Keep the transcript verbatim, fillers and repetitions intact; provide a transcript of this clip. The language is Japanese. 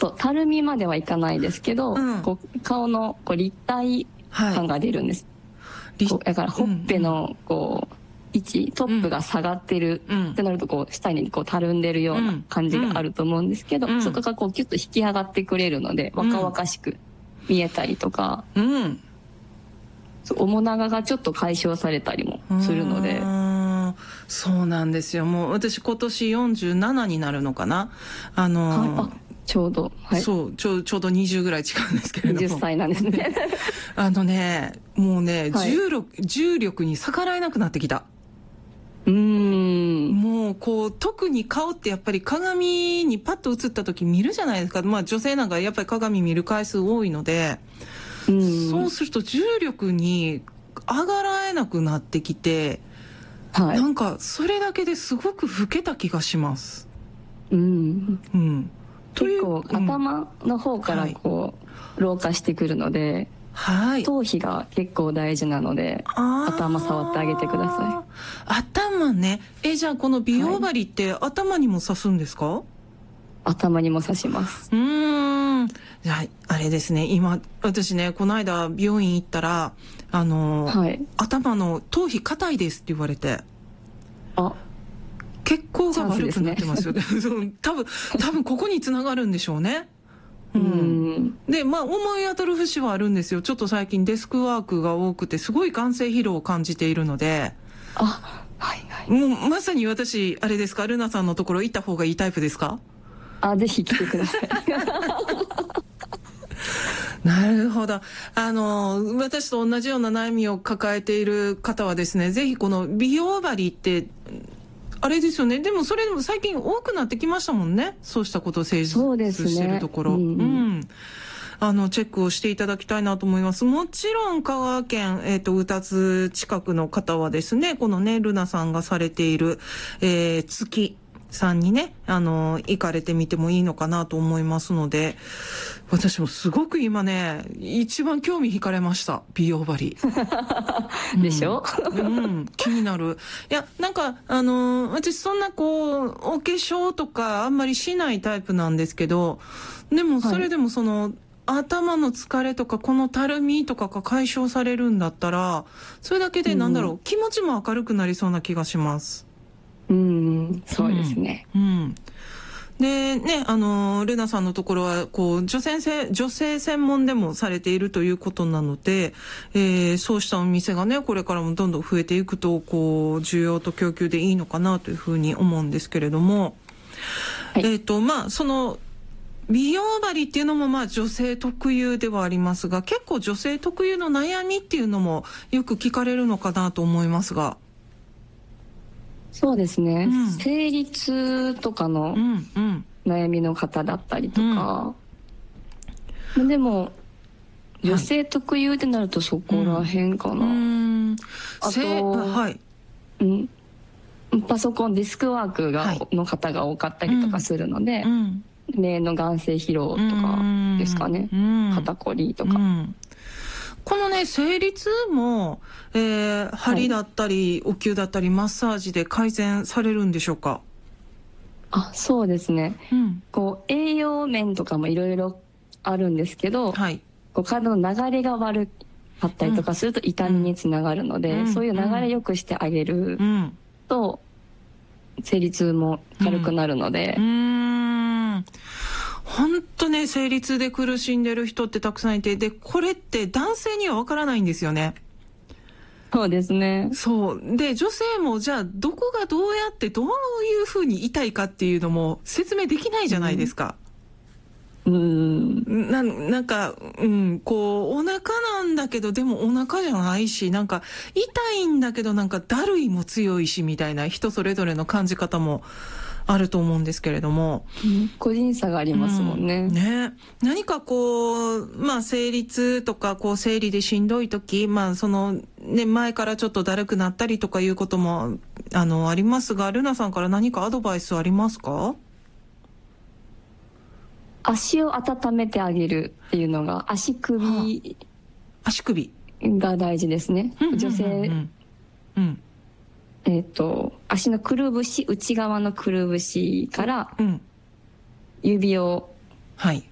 とたるみまではいかないですけど、 うん、 こう顔のこう立体感が出るんです、はい、こうだからほっぺのこう位置、トップが下がってるってなるとこう下にこうたるんでるような感じがあると思うんですけど、うんうん、そこがこうキュッと引き上がってくれるので若々しく見えたりとか、うん、面長がちょっと解消されたりもするので。 そうなんですよ。もう私今年よんじゅうななになるのかな、あのーはい、あちょうど、はい、 そうちょちょうどにじゅうぐらい違うんですけれども、 にじゅっさいなんですねあのねもうね、 はい、 重力、重力に逆らえなくなってきた。 うーんもうこう特に顔ってやっぱり鏡にパッと映った時見るじゃないですか。まあ女性なんかやっぱり鏡見る回数多いので、うんそうすると重力に上がらえなくなってきて、はい、なんかそれだけですごく老けた気がします。 うん、 うん、 結構頭の方からこう、はい、老化してくるので、はい、頭皮が結構大事なので頭触ってあげてください。 頭ね。えじゃあこの美容針って頭にも刺すんですか？はい、 頭にも刺します。 うーんじゃああれですね、今私ねこの間美容院行ったらあの、はい、頭の頭皮硬いですって言われて、あ血行が悪くなってますよね多分多分ここに繋がるんでしょうね。うん、でまあ思い当たる節はあるんですよ。ちょっと最近デスクワークが多くてすごい眼性疲労を感じているので、 あ、はいはい、 もうまさに私あれですか、ルナさんのところ行った方がいいタイプですか？ あ、ぜひ来てくださいなるほど。あの私と同じような悩みを抱えている方はですね、ぜひこの美容針ってあれですよね。でもそれでも最近多くなってきましたもんね。そうしたことを誠実してるところ。う、ね、うん、うん。あのチェックをしていただきたいなと思います。もちろん香川県えっ、ー、と宇多津近くの方はですね、このねルナさんがされている、えー、月さんにねあの行かれてみてもいいのかなと思いますので、私もすごく今ね一番興味惹かれました。美容針でしょ、 うん、うん、気になる。いやなんかあの私そんなこうお化粧とかあんまりしないタイプなんですけど、でもそれでもその、はい、頭の疲れとかこのたるみとかが解消されるんだったら、それだけでなんだろう、うん、気持ちも明るくなりそうな気がします。 うん、そうですね。 うん、うん、でね、あのルナさんのところはこう女性せ女性専門でもされているということなので、えー、そうしたお店がねこれからもどんどん増えていくとこう需要と供給でいいのかなというふうに思うんですけれども、はい、えっとまあその美容針っていうのもまあ女性特有ではありますが、結構女性特有の悩みっていうのもよく聞かれるのかなと思いますが。 そうですね、うん、生理痛とかの悩みの方だったりとか、うんうん、でも女性特有ってなるとそこら辺かな、うん、あと、はい、うん、パソコンデスクワークが、はい、の方が多かったりとかするので、うん、目の眼性疲労とかですかね、うん、肩こりとか、うん、 このね生理痛も、えー、針だったり、はい、お灸だったりマッサージで改善されるんでしょうか？ あ、そうですね、うん、こう栄養面とかもいろいろあるんですけど、はい、こう体の流れが悪かったりとかすると痛みにつながるので、うん、そういう流れ良くしてあげると、うん、生理痛も軽くなるので、うん、うーん本当ね生理痛で苦しんでる人ってたくさんいて、でこれって男性にはわからないんですよね。 そうですね。 そうで女性もじゃあどこがどうやってどういうふうに痛いかっていうのも説明できないじゃないですか。うん、うんな, なんか、うん、こうお腹なんだけどでもお腹じゃないし、なんか痛いんだけどなんかだるいも強いしみたいな、人それぞれの感じ方もあると思うんですけれども、 うん、個人差がありますもんね。 うん、ね、何かこうまあ生理痛とかこう生理でしんどい時、まあそのね前からちょっとだるくなったりとかいうこともあのありますが、ルナさんから何かアドバイスありますか？ 足を温めてあげるっていうのが、足首、はあ、 足首が大事ですね。女性、うんうん、えっと足のくるぶし、内側のくるぶしから指を、はい